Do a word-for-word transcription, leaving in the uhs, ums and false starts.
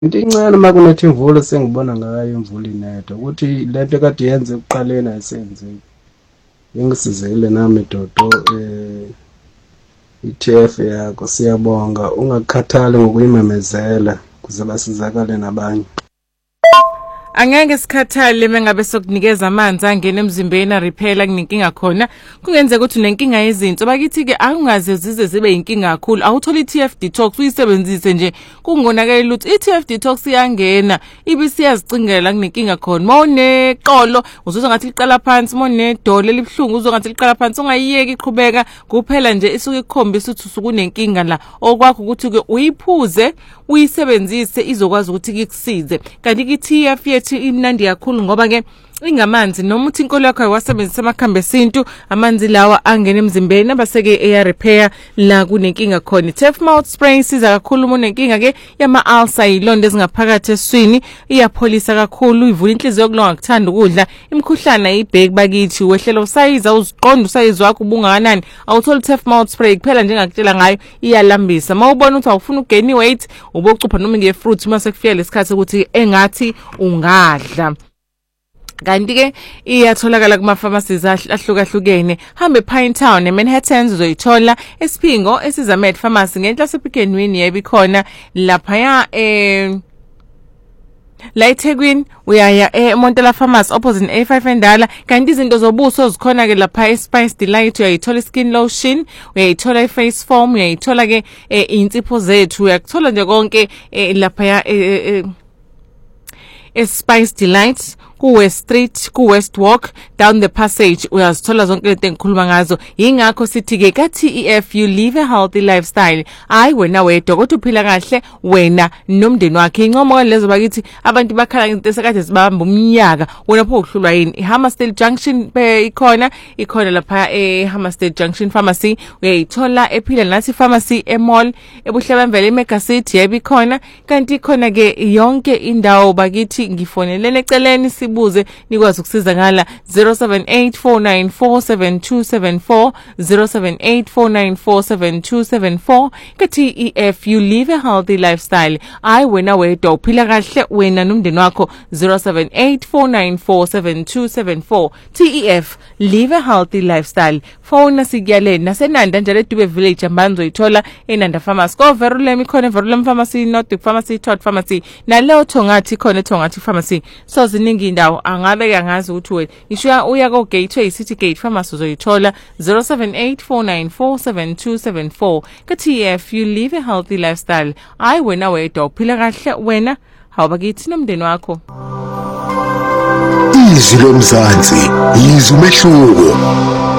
Into incane uma kunethi imvula sengibona ngayo imvula inetha ukuthi lento kade yenze ekuqaleni ayisenzeki. Ingisizile nami Dodo eh I-T F yakho siyabonga ungakhathali ngokuyimemezela kuze basizakale nabanye. Angeke sikhathale mengabe sokunikeza amanzi angena emzimbeni repair kunenkinga khona kungenzeka ukuthi unenkinga yezinto bakithi ke akungaze zize zibe inkinga kakhulu awuthola I-T F detox uyisebenzise nje kungonakala ukuthi I-T F detox iyangena ibisi yazicingela kunenkinga khona mawuneqolo uzozwa ngathi liqala phansi mawunedolo elibhlungu uzozwa ngathi liqala phansi ungayiyeki iqhubeka kuphela nje isuke ikukhombisa ukuthi usukunenkinga la okwakho ukuthi ke uyiphuze uyisebenzise izokwazi ukuthi ikusize kanti I-T F yethu imnandi kakhulu ngoba ke ingamanzi noma uthi inkolo yakho ayewasebenzisa amakhambi esintu amanzi lawa angena emzimbeni abaseke eya repair la kunenkinga khona T-F mouth spray siza kakhulu uma unenkinga ke yama ulcer ilonda ezingaphakathi eswini iyapholisa kakhulu ivula inhliziyo yokulonga kuthanda ukudla imkhuhlana ayibheki bakithi wehlela usayiza uziqonda usayizi wakho ubungakanani awuthola T-F mouth spray kuphela njengakutshela ngayo iyalambisa mawubona ukuthi awufuna ugain weight ubokucupha noma nge fruit mase kufika lesikhathi ukuthi engathi ungadla kanti ke iyatholakala kuma pharmacies ahlukahlukene hambe Pinetown eManhattan uzoyithola esiphingo esizamed pharmacy ngenhla sePikenwini yayikhona lapha ya eh la eThekwini uyaya eMontela Pharmacy opposite A five endala kanti izinto zobuso zikhona ke lapha eSpice Delight uyayithola skin lotion uyayithola iface foam uyayithola ke insipho zethu uyakuthola nje konke lapha ya eSpice Delight ku West Street ku West Walk down the passage uyazithola zonke lento engikhuluma ngazo ingakho sithi ke ka T E F you live a healthy lifestyle ayi wena wedwa kodwa uphila kahle wena nomndeni wakhe incomo lezo bakithi abantu bakhala into esekade sibamba umnyaka wena pho uhlulwa yini iHammersdale Junction ikhona ikhona lapha eHammersdale Junction Pharmacy uyayithola ephila nathi pharmacy emall ebuhlebemvele eMega City yabikhona kanti ikhona ke yonke indawo bakithi ngifonelele eceleni buze nikwazi ukusizakala zero seven eight four nine four seven two seven four zero seven eight four nine four seven two seven four ka T E F you live a healthy lifestyle ayi wena wedwa uphila kahle wena nomndeni wakho zero seven eight four nine four seven two seven four T E F live a healthy lifestyle phone sikuyalena nasenanda njalo eDube Village ambanzo ithola eNanda Pharmacy ko Verulem ikhona Verulem Pharmacy Nordic Pharmacy Tot Pharmacy nalo Thongathi khona Thongathi Pharmacy so ziningi indawo angabe yangazi ukuthi wena isho uya ko Gateway City Gate Pharmacy uzoyithola zero seven eight four nine four seven two seven four ka T E F you live a healthy lifestyle ayi wena wedwa uphila kahle wena hawubakithi nomndeni wakho izwi lomzansi izwi umehluko